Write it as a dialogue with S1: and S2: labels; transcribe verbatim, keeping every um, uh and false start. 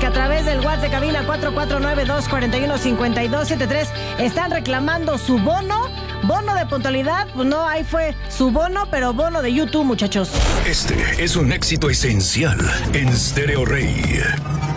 S1: que a través del WhatsApp de cabina cuatro cuatro nueve, dos cuatro uno, cinco dos siete tres están reclamando su bono. Bono de puntualidad, pues no, ahí fue su bono, pero bono de YouTube, muchachos.
S2: Este es un éxito esencial en Stereo Rey.